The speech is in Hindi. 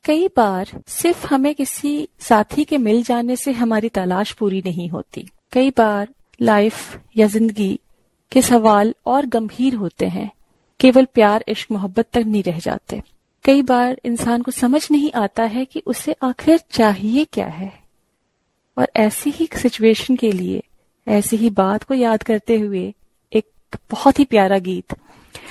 कई बार सिर्फ हमें किसी साथी के मिल जाने से हमारी तलाश पूरी नहीं होती। कई बार लाइफ या जिंदगी के सवाल और गंभीर होते हैं, केवल प्यार इश्क मोहब्बत तक नहीं रह जाते। कई बार इंसान को समझ नहीं आता है कि उसे आखिर चाहिए क्या है। और ऐसी ही सिचुएशन के लिए, ऐसी ही बात को याद करते हुए एक बहुत ही प्यारा गीत